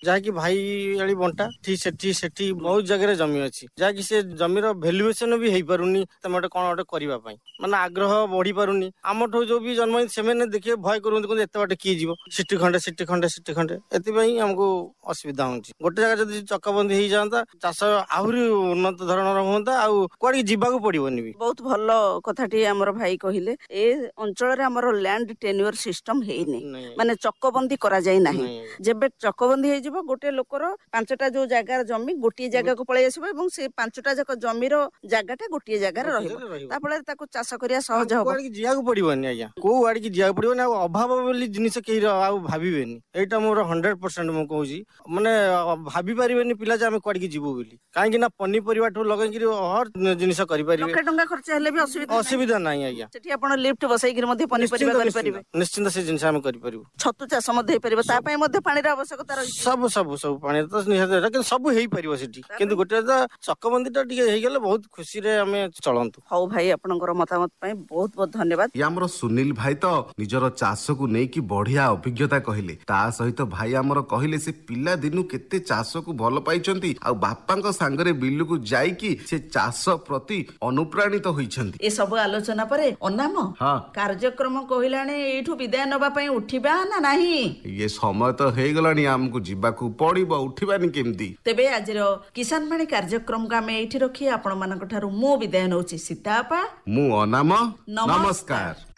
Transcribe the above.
ଯାହାକି ଭାଇ ଆଳି ବଣ୍ଟା ସେଠି ବହୁତ ଜାଗାରେ ଜମି ଅଛି, ଯାହାକି ସେ ଜମିର ଭ୍ୟାଲୁଏସନ ବି ହେଇପାରୁନି। ତମେ ଗୋଟେ କଣ ଗୋଟେ କରିବା ପାଇଁ ମାନେ ଆଗ୍ରହ ବଢି ପାରୁନି। ଆମଠୁ ଯୋଉ ବି ଜନ୍ମ ସେମାନେ ଦେଖିବେ ଭୟ କରନ୍ତି, କିନ୍ତୁ ଏତେ ବାଟ କିଏ ଯିବ, ସିଟି ଖଣ୍ଡେ ଏଥିପାଇଁ ଆମକୁ ଅସୁବିଧା ହଉଛି। ଗୋଟେ ଜାଗା ଯଦି ଚକବନ୍ଦୀ ହେଇଯାଆନ୍ତା ଚାଷ ଆହୁରି ଉନ୍ନତ ଧରଣର ହୁଅନ୍ତା, ଆଉ କୁଆଡେ ଯିବାକୁ ପଡିବନି ବି। ବହୁତ ଭଲ କଥାଟି ଆମର ଭାଇ କହିଲେ। ଏ ଅଞ୍ଚଳରେ ଆମର ଲ୍ୟାଣ୍ଡ ଟେନ୍ୟୁର ସିଷ୍ଟମ ହେଇନି, ମାନେ ଚକବନ୍ଦୀ କରାଯାଇ ନାହିଁ। ଯେବେ ଚକବନ୍ଦୀ ହେଇଯିବ ଗୋଟେ ଲୋକର 5ଟା ଯୋଉ ଜାଗାର ଜମି ଗୋଟିଏ ଜାଗାକୁ ପଳେଇ ଆସିବ ଏବଂ ସେ 5ଟା ଯାକ ଜମିର ଜାଗାଟା ଗୋଟିଏ ଜାଗାରେ ରହିବ। ତା ଫଳରେ ତାକୁ ଚାଷ କରିବା ସହଜ ହବ। ଯିବାକୁ ପଡିବନି ଆଜ୍ଞା, କୋଉ ଆଡିକି ଯିବାକୁ ପଡିବନି, ଆଉ ଅଭାବ ବୋଲି ଜିନିଷ କେହି ଆଉ ଭାବିବେନି। ଏଇଟା ମୋର 100% ମୁଁ କହୁଛି, ମାନେ ଭାବି ପାରିବେନି ପିଲା ଯେ ଆମେ କୁଆଡିକି ଯିବୁ ବୋଲି। କାହିଁକି ନା ପନିପରିବା ଠୁ ଲଗେଇକିରି ହର ଜିନିଷ କରିପାରିବେ। ଲକ୍ଷେ ଟଙ୍କା ଖର୍ଚ୍ଚ ହେଲେ ବି ଅସୁବିଧା ନାହିଁ ଆଜ୍ଞା। ସେଠି ଆପଣ ଲିଫ୍ଟ ବସେଇକିରି ମଧ୍ୟ ପନିପରିବା କରିପାରିବେ। ନିଶ୍ଚିନ୍ତ ସେ ଜିନିଷ ଆମେ କରିପାରିବୁ। ଛତୁ ଚାଷ ମଧ୍ୟ ହେଇପାରିବ, ତା ପାଇଁ ମଧ୍ୟ ପାଣିର ଆବଶ୍ୟକତା ରହିଛି। ସବୁ ପାଣି ତ ନିହାତି, କିନ୍ତୁ ସବୁ ହେଇପାରିବ ସେଠି। କିନ୍ତୁ ଗୋଟେ ଚକବନ୍ଦୀ ଟା ଟିକେ ହେଇଗଲେ ବହୁତ ଖୁସିରେ ଆମେ ଚଳନ୍ତୁ। ହଉ ଭାଇ, ଆପଣଙ୍କର ମତାମତ ପାଇଁ ବହୁତ ବହୁତ ଧନ୍ୟବାଦ। ଆମର ସୁନୀଲ ଭାଇ ତ ନିଜର ଚାଷକୁ ନେଇକି ବଢିଆ ଅଭିଜ୍ଞତା କହିଲେ। ତା ସହିତ ଭାଇ ଆମର କହିଲେ ସେ ପିଲା ଦିନୁ କେତେ ଚାଷକୁ ଭଲ ପାଇଛନ୍ତି, ଆଉ ବାପାଙ୍କ ସାଙ୍ଗରେ ବିଲକୁ ଯାଇକି ସେ ଚାଷ ପ୍ରତି ଅନୁପ୍ରାଣିତ ହୋଇଛନ୍ତି। ଏସବୁ ଆଲୋଚନା ପରେ ଅନାମ କାର୍ଯ୍ୟକ୍ରମ କହିଲାଣି ଏଇଠୁ ବିଦାୟ ନେବା ପାଇଁ ଉଠିବା ନା ନାହିଁ? ଇଏ ସମୟ ତ ହେଇଗଲାଣି, ଆମକୁ ଯିବାକୁ ପଡିବ, ଉଠିବାନି କେମିତି? ତେବେ ଆଜିର କିଷାନ ବାଣୀ କାର୍ଯ୍ୟକ୍ରମକୁ ଆମେ ଏଇଠି ରଖି ଆପଣମାନଙ୍କ ଠାରୁ ମୁଁ ବିଦାୟ ନେଉଛି। ସୀତାପା, ମୁଁ ଅନାମ, ନମସ୍କାର।